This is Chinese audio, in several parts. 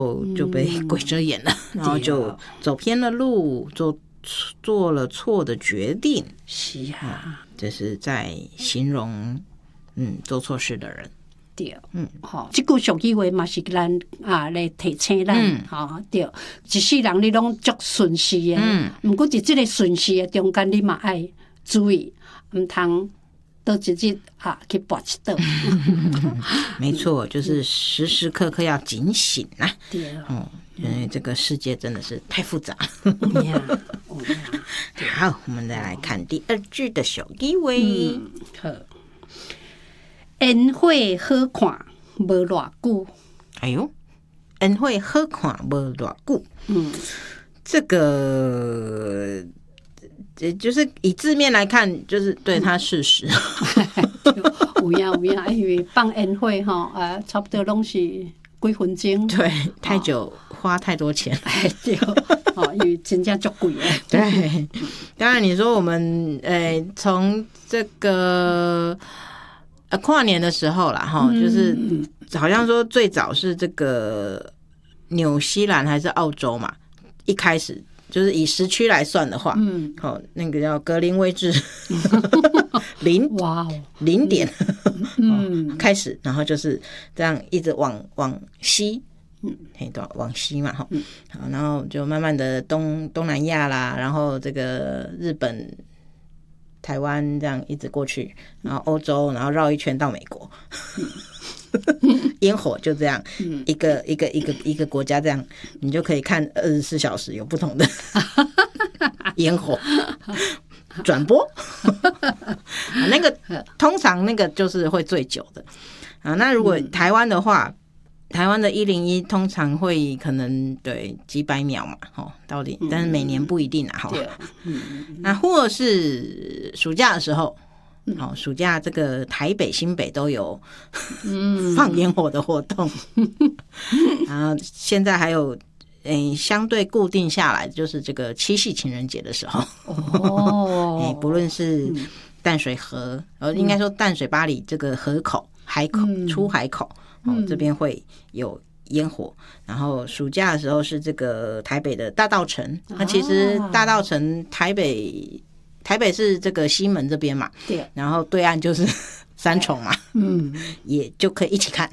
就被鬼遮眼了，然后就走偏了路，做了错的决定。 是啊， 这是在形容做错事的人。 对，这句俗语话嘛是咱来提醒咱，对，一世人你拢足顺势的，不过在这个顺势的中间，你嘛爱注意，唔通倒一日去跋一倒。 没错，就是时时刻刻要警醒啊。 对， 因为这个世界真的是太复杂。好，我们再来看第二句的小语尾。 好。烟火好看，无偌久。 哎呦，烟火好看，无偌久。这个就是以字面来看，就是对它事实。 有影，因为放烟火差不多拢是几分钟。 对，太久花太多钱。 对，因为真正足贵的。 对，当然你说我们从这个。跨年的时候啦，就是好像说最早是这个纽西兰还是澳洲嘛，一开始就是以时区来算的话，那个叫格林威治0点，开始，然后就是这样一直往西，往西嘛，然后就慢慢的东南亚啦，然后这个日本。台湾这样一直过去，然后欧洲，然后绕一圈到美国，烟火就这样一个国家这样，你就可以看24小时有不同的烟火转播。那个通常那个就是会最久的啊。那如果台湾的话。台湾的101通常会可能对几百秒嘛，到底，但是每年不一定啊，那或者是暑假的时候，暑假这个台北、新北都有放烟火的活动，然后现在还有相对固定下来，就是这个七夕情人节的时候，不论是淡水河，应该说淡水八里这个河口、海口、出海口。这边会有烟火，然后暑假的时候是这个台北的大稻埕，那其实大稻埕台北是这个西门这边嘛，对，然后对岸就是三重嘛，也就可以一起看。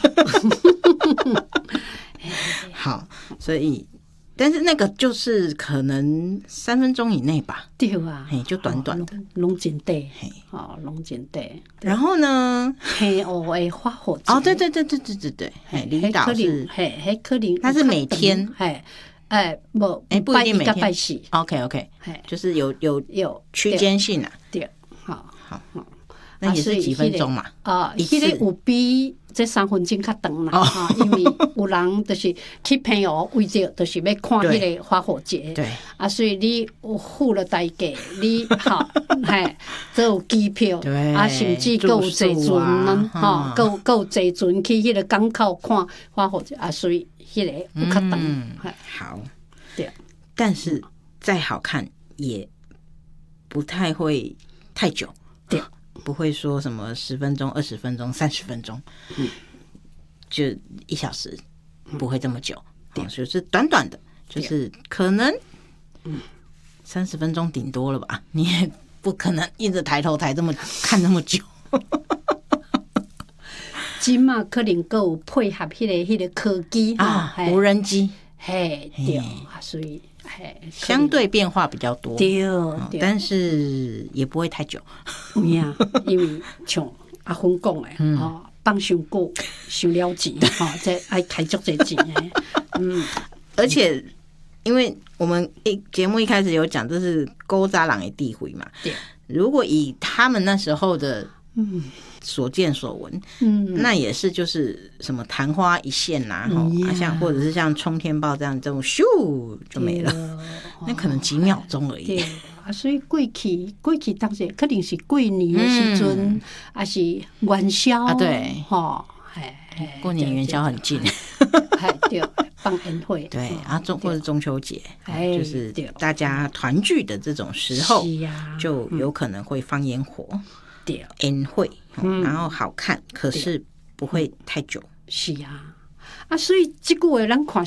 好，所以但是那个就是可能3分钟以内吧，对啊，就短短的， 拢真短，拢真短。 然后呢， 黑黑的花火节， 对，离岛是， 可能它是每天， 不一定每天 ，OK，就是有区间性啊， 对，好， 那也是几分钟嘛， 迄个有比。这3分钟较长啦，因为有人就是去朋友为着就是要看迄个花火节，对所以你有付了代价，你这有机票，甚至还有坐船还有坐船去迄个港口看花火节所以迄个有较长。 好，对，但是再好看也不太会太久，对。不会说什么10分钟、20分钟、30分钟，就1小时，不会这么久，就是短短的，就是可能30分钟顶多了吧，你也不可能一直抬头看这么久。 今嘛可能还有配合迄个科技无人机， 对，所以。 相对变化比较多，对，但是也不会太久。 因为像阿芬讲的，放伤久伤了钱，这爱开足这钱的。 而且因为我们节目一开始有讲，这是古早人的智慧嘛。对，如果以他们那时候的所见所闻，那也是就是什么昙花一现呐，像或者是像冲天炮这种咻就没了，那可能几秒钟而已。 所以过去当时肯定是过年的时阵，还是元宵对，过年元宵很近， 对，放烟火， 对或者中秋节，就是大家团聚的这种时候，就有可能会放烟火。烟火，然后好看，可是不会太久。 是啊，所以即句话咱看